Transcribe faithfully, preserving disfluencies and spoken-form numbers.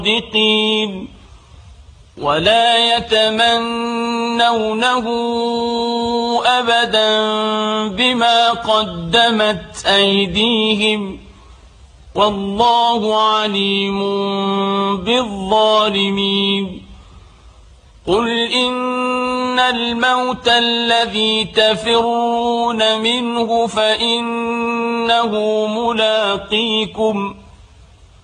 الصادقين ولا يتمنونه أبدا بما قدمت أيديهم والله عليم بالظالمين. قل إن الموت الذي تفرون منه فإنه ملاقيكم